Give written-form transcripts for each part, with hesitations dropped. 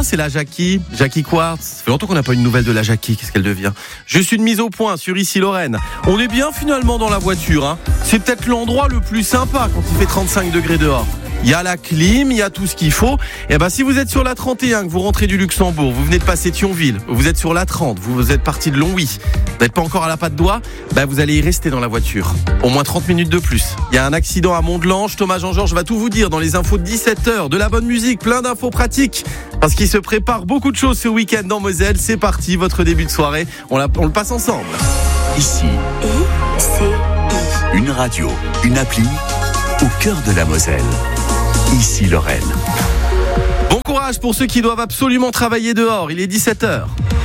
c'est la Jackie Quartz. Ça fait longtemps qu'on n'a pas eu de nouvelles de la Jackie, qu'est-ce qu'elle devient? Juste une mise au point sur Issy-Lorraine. On est bien finalement dans la voiture, hein. C'est peut-être l'endroit le plus sympa quand il fait 35 degrés dehors. Il y a la clim, il y a tout ce qu'il faut. Et si vous êtes sur la 31, que vous rentrez du Luxembourg, vous venez de passer Thionville, vous êtes sur la 30, vous êtes parti de Longwy, vous n'êtes pas encore à la patte d'Oie, vous allez y rester dans la voiture. Au moins 30 minutes de plus. Il y a un accident à Mont-de-Lange. Thomas Jean-Georges va tout vous dire dans les infos de 17h. De la bonne musique, plein d'infos pratiques. Parce qu'il se prépare beaucoup de choses ce week-end dans Moselle. C'est parti, votre début de soirée. On le passe ensemble. Ici, une radio, une appli au cœur de la Moselle. Issy-Lorraine. Bon courage pour ceux qui doivent absolument travailler dehors. Il est 17h.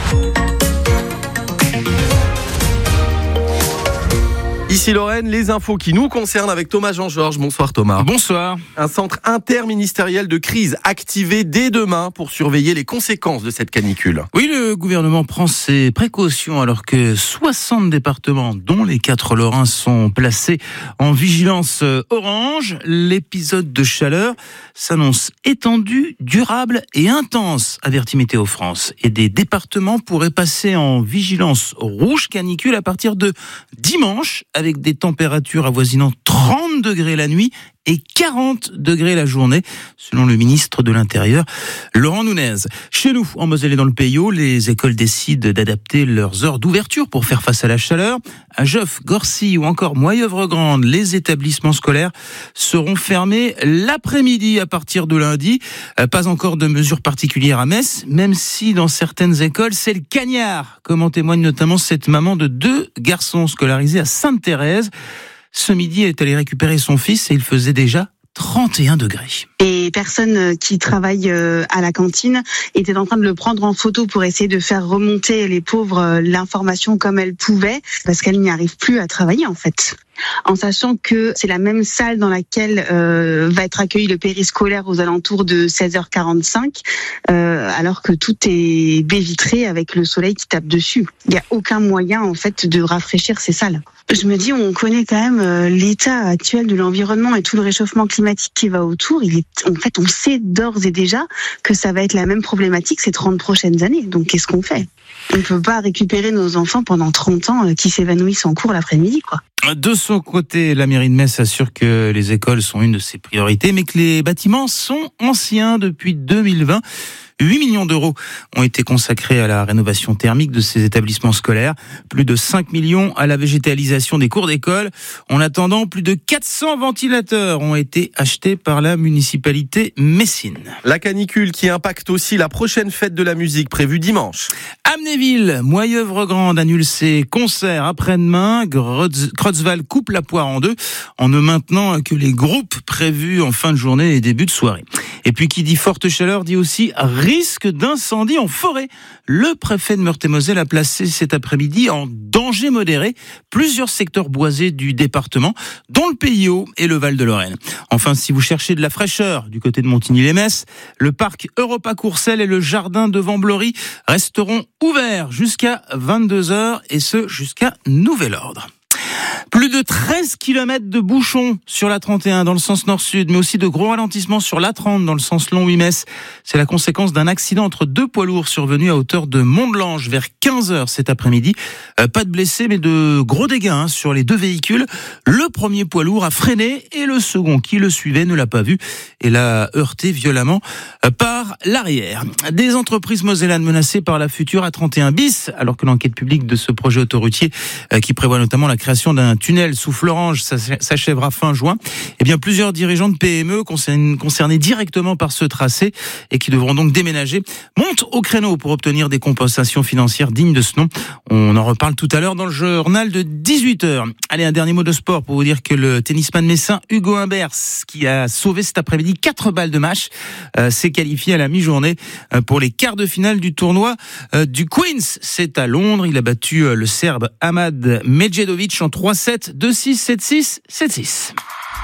Issy-Lorraine, les infos qui nous concernent avec Thomas Jean-Georges. Bonsoir Thomas. Bonsoir. Un centre interministériel de crise activé dès demain pour surveiller les conséquences de cette canicule. Oui, le gouvernement prend ses précautions alors que 60 départements, dont les 4 Lorrains, sont placés en vigilance orange. L'épisode de chaleur s'annonce étendu, durable et intense, avertit Météo France. Et des départements pourraient passer en vigilance rouge canicule à partir de dimanche, avec des températures avoisinant 30 degrés la nuit et 40 degrés la journée, selon le ministre de l'Intérieur, Laurent Nunez. Chez nous, en Moselle et dans le Pays Haut, les écoles décident d'adapter leurs heures d'ouverture pour faire face à la chaleur. À Joffre, Gorcy ou encore Moyeuvre-Grande, les établissements scolaires seront fermés l'après-midi à partir de lundi. Pas encore de mesures particulières à Metz, même si dans certaines écoles, c'est le cagnard, comme en témoigne notamment cette maman de 2 garçons scolarisés à Sainte-Thérèse. Ce midi, elle est allée récupérer son fils et il faisait déjà 31 degrés. Et personnes qui travaillent à la cantine étaient en train de le prendre en photo pour essayer de faire remonter les pauvres l'information comme elles pouvaient, parce qu'elles n'y arrivent plus à travailler en fait. En sachant que c'est la même salle dans laquelle va être accueilli le périscolaire aux alentours de 16h45, alors que tout est baie vitrée avec le soleil qui tape dessus. Il n'y a aucun moyen en fait de rafraîchir ces salles. Je me dis, on connaît quand même l'état actuel de l'environnement et tout le réchauffement climatique qui va autour. On sait d'ores et déjà que ça va être la même problématique ces 30 prochaines années. Donc qu'est-ce qu'on fait? On ne peut pas récupérer nos enfants pendant 30 ans qui s'évanouissent en cours l'après-midi, quoi. De son côté, la mairie de Metz assure que les écoles sont une de ses priorités, mais que les bâtiments sont anciens depuis 2020. 8 millions d'euros ont été consacrés à la rénovation thermique de ces établissements scolaires. Plus de 5 millions à la végétalisation des cours d'école. En attendant, plus de 400 ventilateurs ont été achetés par la municipalité messine. La canicule qui impacte aussi la prochaine fête de la musique prévue dimanche. Amnéville, Moyeuvre-Grande annule ses concerts après-demain. Creutzwald coupe la poire en deux en ne maintenant que les groupes prévus en fin de journée et début de soirée. Et puis qui dit forte chaleur dit aussi risque d'incendie en forêt. Le préfet de Meurthe-et-Moselle a placé cet après-midi en danger modéré plusieurs secteurs boisés du département, dont le Pays Haut et le Val-de-Lorraine. Enfin, si vous cherchez de la fraîcheur du côté de Montigny-les-Metz, le parc Europa-Courcelles et le jardin de Vamblory resteront ouverts jusqu'à 22h et ce jusqu'à nouvel ordre. Plus de 13 km de bouchons sur la 31 dans le sens nord-sud, mais aussi de gros ralentissements sur la 30 dans le sens Longwy-Metz. C'est la conséquence d'un accident entre 2 poids lourds survenus à hauteur de Mont-de-Lange vers 15h cet après-midi. Pas de blessés, mais de gros dégâts sur les 2 véhicules. Le premier poids lourd a freiné et le second qui le suivait ne l'a pas vu et l'a heurté violemment par l'arrière. Des entreprises mosellanes menacées par la future A31 bis, alors que l'enquête publique de ce projet autoroutier qui prévoit notamment la création d'un tunnel sous Florange s'achèvera fin juin. Eh bien, plusieurs dirigeants de PME concernés directement par ce tracé et qui devront donc déménager montent au créneau pour obtenir des compensations financières dignes de ce nom. On en reparle tout à l'heure dans le journal de 18h. Allez, un dernier mot de sport pour vous dire que le tennisman messin Hugo Humbert, qui a sauvé cet après-midi 4 balles de match, s'est qualifié à la mi-journée pour les quarts de finale du tournoi du Queen's. C'est à Londres. Il a battu le Serbe Ahmad Medjedovic en 3-7, 2-6, 7-6, 7-6.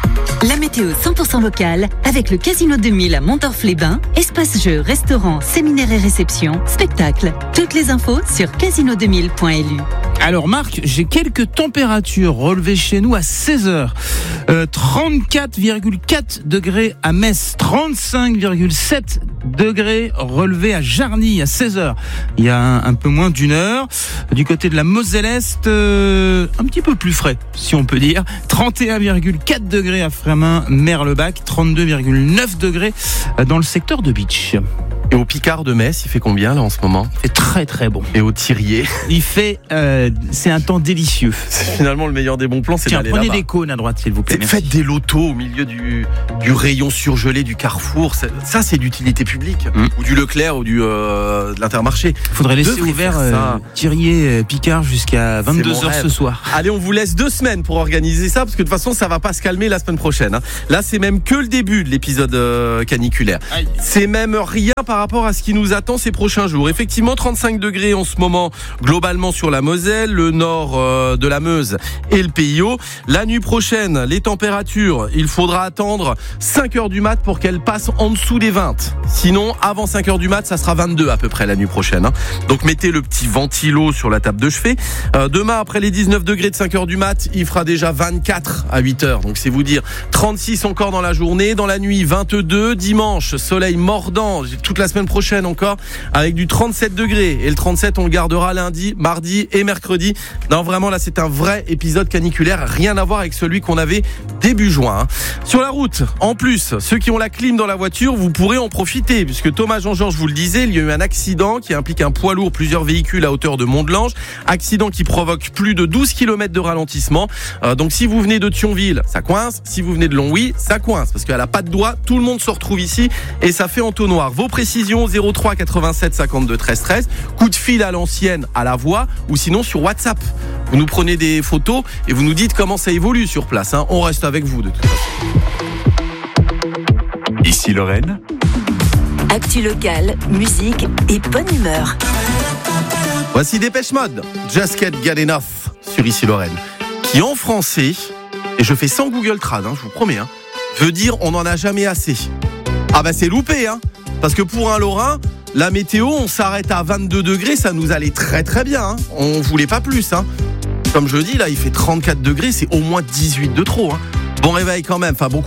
La météo 100% locale avec le Casino 2000 à Montorf-les-Bains. Espace jeux, restaurants, séminaires et réceptions, spectacles. Toutes les infos sur casino2000.lu. Alors Marc, j'ai quelques températures relevées chez nous à 16h. 34,4 degrés à Metz, 35,7 degrés relevés à Jarny à 16h. Il y a un peu moins d'une heure. Du côté de la Moselle-Est, un petit peu plus frais, si on peut dire. 31,4 degrés à Frémin, Merlebach, 32,9 degrés dans le secteur de Beach. Et au Picard de Metz, il fait combien là en ce moment ? C'est très très bon. Et au Thirier ? Il fait, c'est un temps délicieux. C'est finalement le meilleur des bons plans, c'est Tiens, d'aller prenez là-bas. des cônes à droite s'il vous plaît. Merci. Faites des lotos au milieu du rayon surgelé du Carrefour. Ça, c'est d'utilité publique. Ou du Leclerc ou de l'Intermarché. Faudrait laisser Devrait ouvert faire ça. Thirier Picard jusqu'à 22h ce soir. Allez, on vous laisse 2 semaines pour organiser ça, parce que de toute façon, ça va pas se calmer la semaine prochaine. Hein. Là, c'est même que le début de l'épisode caniculaire. Aïe. C'est même rien par rapport à ce qui nous attend ces prochains jours. Effectivement, 35 degrés en ce moment, globalement sur la Moselle, le nord de la Meuse et le Pays Haut. La nuit prochaine, les températures, il faudra attendre 5h du mat pour qu'elles passent en dessous des 20. Sinon, avant 5h du mat, ça sera 22 à peu près la nuit prochaine. Hein. Donc mettez le petit ventilo sur la table de chevet. Demain, après les 19 degrés de 5h du mat, il fera déjà 24 à 8h. Donc c'est vous dire, 36 encore dans la journée. Dans la nuit, 22. Dimanche, soleil mordant toute la semaine prochaine encore, avec du 37 degrés. Et le 37, on le gardera lundi, mardi et mercredi. Non, vraiment, là, c'est un vrai épisode caniculaire. Rien à voir avec celui qu'on avait début juin. Hein. Sur la route, en plus, ceux qui ont la clim dans la voiture, vous pourrez en profiter, puisque Thomas Jean-Georges vous le disait, il y a eu un accident qui implique un poids lourd, plusieurs véhicules à hauteur de Mont-de-Lange. Accident qui provoque plus de 12 km de ralentissement. Donc, si vous venez de Thionville, ça coince. Si vous venez de Longwy, ça coince. Parce qu'à la patte doigt, tout le monde se retrouve ici et ça fait entonnoir. Vos précisions, 03 87 52 13 13. Coup de fil à l'ancienne, à la voix, ou sinon sur WhatsApp. Vous nous prenez des photos et vous nous dites comment ça évolue sur place. Hein. On reste avec vous de toute façon. Ici Lorraine. Actu locale, musique et bonne humeur. Voici Dépêche Mode, Just Can't Get Enough sur Ici Lorraine, qui en français, et je fais sans Google Trad, hein, je vous promets, hein, veut dire on n'en a jamais assez. Ah bah c'est loupé, hein, parce que pour un Lorrain, la météo, on s'arrête à 22 degrés, ça nous allait très très bien, hein. On voulait pas plus. Hein. Comme je dis, là il fait 34 degrés, c'est au moins 18 de trop. Hein. Bon réveil quand même, enfin bon courage.